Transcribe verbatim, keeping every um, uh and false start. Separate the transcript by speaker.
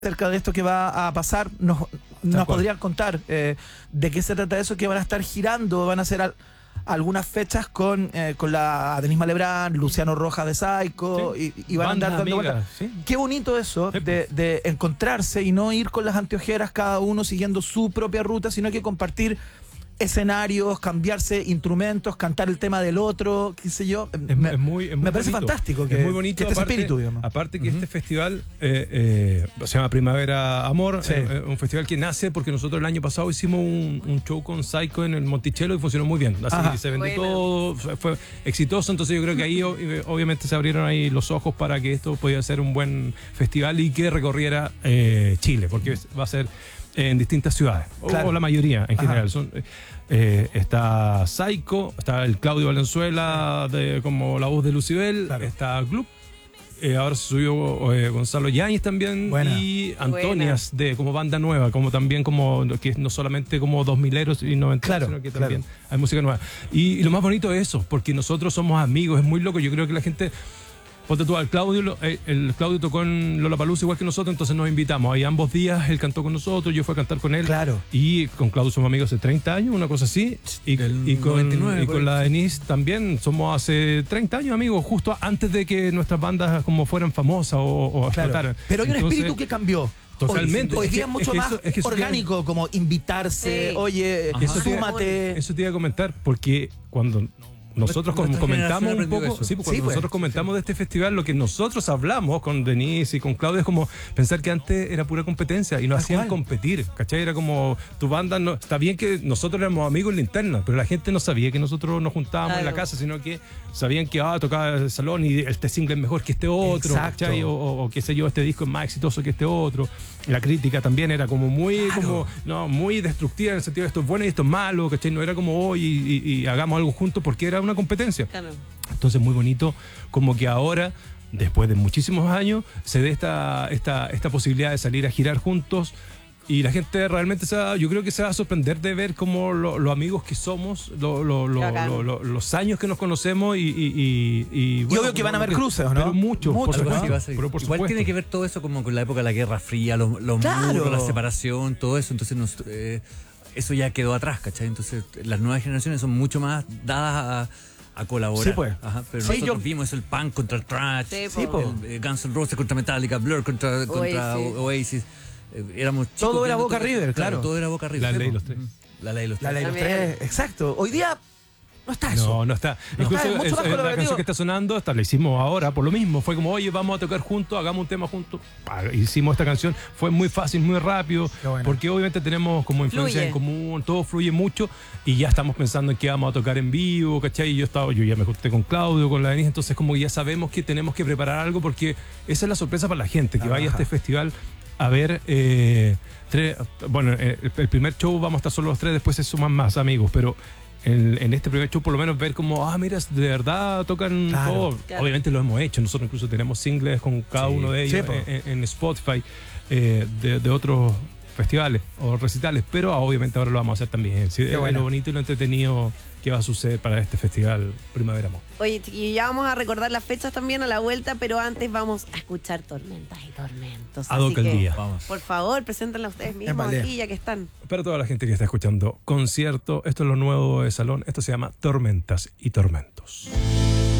Speaker 1: acerca de esto que va a pasar, nos, nos podrían contar eh, de qué se trata eso, que van a estar girando, van a hacer al, algunas fechas con, eh, con la Denise Malebrán, Luciano Rojas de Psycho, sí. y, y van Banda a andar dando vueltas. Sí. Qué bonito eso, sí, de, de encontrarse y no ir con las anteojeras cada uno siguiendo su propia ruta, sino que compartir escenarios, cambiarse instrumentos, cantar el tema del otro, qué sé yo.
Speaker 2: Es,
Speaker 1: me,
Speaker 2: es muy, es muy
Speaker 1: me parece
Speaker 2: bonito.
Speaker 1: fantástico que,
Speaker 2: es muy bonito,
Speaker 1: que este
Speaker 2: aparte,
Speaker 1: espíritu, digamos.
Speaker 2: Aparte que uh-huh. este festival eh, eh, se llama Primavera Amor, sí. eh, un festival que nace porque nosotros el año pasado hicimos un, un show con Psycho en el Monticello y funcionó muy bien. Así Ajá. se vendió bueno. todo, fue, fue exitoso, entonces yo creo que ahí obviamente se abrieron ahí los ojos para que esto podía ser un buen festival y que recorriera eh, Chile, porque va a ser en distintas ciudades, claro. o, o la mayoría en general. Son, eh, está Psycho, está el Claudio Valenzuela de, como la voz de Lucibel, claro. está Club, eh, ahora se subió eh, Gonzalo Yáñez también, Buena. y Antonias Buena. de como banda nueva, como también como que no solamente como dos mileros y noventeros, claro, sino que también claro. hay música nueva. Y, y lo más bonito es eso, porque nosotros somos amigos, es muy loco, yo creo que la gente... Ponte tú, al Claudio, el, el Claudio tocó en Lollapalooza igual que nosotros, entonces nos invitamos. Ahí ambos días él cantó con nosotros, yo fui a cantar con él.
Speaker 1: Claro.
Speaker 2: Y con Claudio somos amigos hace treinta años, una cosa así. Y, y, con, noventa y nueve, y con la Denise también somos hace treinta años amigos, justo antes de que nuestras bandas como fueran famosas o, o
Speaker 1: claro. explotaran. Pero hay un entonces, espíritu que cambió.
Speaker 2: Totalmente.
Speaker 1: Hoy, hoy día es mucho es más eso, es que orgánico, tiene... como invitarse, sí. oye, eso súmate.
Speaker 2: Eso te iba a comentar, porque cuando... Nosotros como comentamos un poco, sí, porque sí, nosotros pues, comentamos sí. de este festival, lo que nosotros hablamos con Denise y con Claudia es como pensar que antes era pura competencia y nos Tal hacían cual. competir, ¿cachai? Era como tu banda, no, está bien que nosotros éramos amigos en la interna, pero la gente no sabía que nosotros nos juntábamos claro. en la casa, sino que sabían que ah, tocaba el salón y este single es mejor que este otro, ¿cachai? O, o, o qué sé yo, este disco es más exitoso que este otro. La crítica también era como muy, claro. como, no, muy destructiva en el sentido de esto es bueno y esto es malo, ¿cachai? No era como hoy y, y, y hagamos algo juntos porque era una competencia. Claro. Entonces muy bonito como que ahora, después de muchísimos años, se dé esta, esta, esta posibilidad de salir a girar juntos y la gente realmente se va, yo creo que se va a sorprender de ver como los lo amigos que somos, lo, lo, lo, lo, lo, los años que nos conocemos y... Y, y, y, bueno,
Speaker 1: y obvio que van a haber cruces, ¿no?
Speaker 2: Pero mucho,
Speaker 3: mucho
Speaker 2: por
Speaker 3: supuesto.
Speaker 2: Pero por
Speaker 3: Igual
Speaker 2: supuesto.
Speaker 3: tiene que ver todo eso como con la época de la Guerra Fría, los, los
Speaker 1: claro.
Speaker 3: muros, la separación, todo eso, entonces nos... Eh, eso ya quedó atrás, ¿cachai? Entonces las nuevas generaciones son mucho más dadas a, a colaborar.
Speaker 1: Sí, pues.
Speaker 3: Ajá, pero
Speaker 1: sí,
Speaker 3: nosotros
Speaker 1: yo...
Speaker 3: vimos el punk contra el thrash,
Speaker 1: sí, po.
Speaker 3: el, el Guns N' Roses contra Metallica, Blur contra, contra Oasis. Oasis. Eh, éramos chicos,
Speaker 1: todo era Boca
Speaker 3: todo,
Speaker 1: River, claro.
Speaker 3: claro. Todo era Boca River.
Speaker 2: La ley de los tres.
Speaker 3: La ley de los tres.
Speaker 1: La ley de los tres, exacto. Hoy día... No está eso.
Speaker 2: No, no está.
Speaker 1: No
Speaker 2: Incluso
Speaker 1: está, es
Speaker 2: es, es, la canción que está sonando, esta la hicimos ahora por lo mismo. Fue como, oye, vamos a tocar juntos, hagamos un tema juntos. Hicimos esta canción. Fue muy fácil, muy rápido. Bueno. Porque obviamente tenemos como influencia fluye. en común, todo fluye mucho. Y ya estamos pensando en que vamos a tocar en vivo, ¿cachai? Y yo, estaba, yo ya me junté con Claudio, con la Denise. Entonces, como ya sabemos que tenemos que preparar algo porque esa es la sorpresa para la gente, que Ajá. vaya a este festival a ver. Eh, tres, bueno, el, el primer show vamos a estar solo los tres, después se suman más amigos, pero. En, en este primer show por lo menos ver como, ah, mira, de verdad tocan claro, todo. Claro. Obviamente lo hemos hecho, nosotros incluso tenemos singles con cada sí, uno de ellos sí, en, en Spotify eh, de, de otros festivales o recitales, pero obviamente ahora lo vamos a hacer también. Sí, es bueno. Lo bonito y lo entretenido que va a suceder para este festival Primavera Amor.
Speaker 4: Oye, y ya vamos a recordar las fechas también a la vuelta, pero antes vamos a escuchar Tormentas y Tormentos.
Speaker 2: A Doca el día.
Speaker 4: Vamos. Por favor, preséntenla ustedes mismos vale. aquí, ya que están.
Speaker 2: Para toda la gente que está escuchando concierto, esto es lo nuevo de Salón, esto se llama Tormentas y Tormentos.